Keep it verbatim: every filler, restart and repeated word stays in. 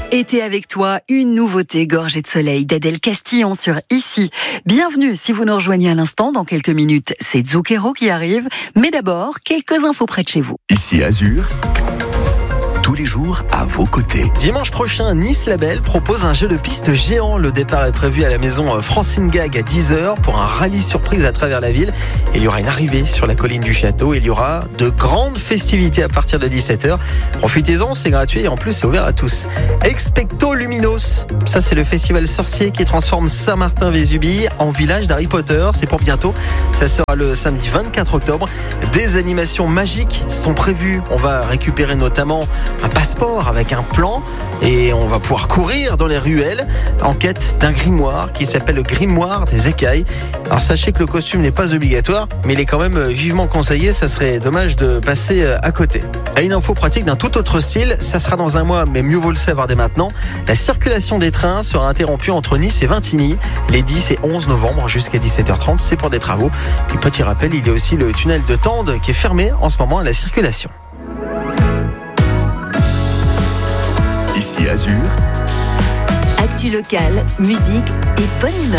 Été avec toi, une nouveauté gorgée de soleil d'Adèle Castillon sur Ici. Bienvenue si vous nous rejoignez à l'instant. Dans quelques minutes, c'est Zucchero qui arrive. Mais d'abord, quelques infos près de chez vous. Ici Azur, tous les jours à vos côtés. Dimanche prochain, Nice Label propose un jeu de piste géant. Le départ est prévu à la maison Francine Gag à dix heures pour un rallye surprise à travers la ville. Et il y aura une arrivée sur la colline du château. Il y aura de grandes festivités à partir de dix-sept heures. Profitez-en, c'est gratuit et en plus c'est ouvert à tous. Expecto Luminos, ça c'est le festival sorcier qui transforme Saint-Martin-Vésubie en village d'Harry Potter. C'est pour bientôt, ça sera le samedi vingt-quatre octobre. Des animations magiques sont prévues. On va récupérer notamment un passeport avec un plan et on va pouvoir courir dans les ruelles en quête d'un grimoire qui s'appelle le grimoire des écailles. Alors sachez que le costume n'est pas obligatoire, mais il est quand même vivement conseillé, ça serait dommage de passer à côté. Et une info pratique d'un tout autre style, ça sera dans un mois, mais mieux vaut le savoir dès maintenant. La circulation des trains sera interrompue entre Nice et Vintimille les dix et onze novembre jusqu'à dix-sept heures trente, c'est pour des travaux. Et petit rappel, il y a aussi le tunnel de Tende qui est fermé en ce moment à la circulation. Ici Azur, Actu locale, musique et bonne humeur.